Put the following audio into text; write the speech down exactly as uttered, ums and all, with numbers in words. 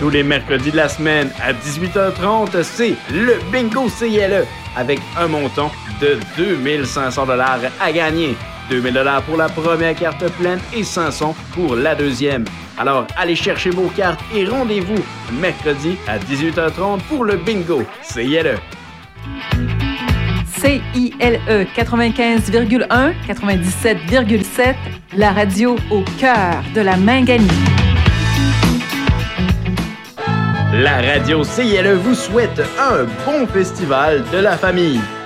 Tous les mercredis de la semaine à dix-huit heures trente, c'est le Bingo C I L E avec un montant de deux mille cinq cents dollars à gagner. deux mille dollars pour la première carte pleine et cinq cents pour la deuxième. Alors, allez chercher vos cartes et rendez-vous mercredi à dix-huit heures trente pour le Bingo C I L E. C I L E quatre-vingt-quinze virgule un, quatre-vingt-dix-sept virgule sept, la radio au cœur de la Minganie. La radio C I L E vous souhaite un bon festival de la famille.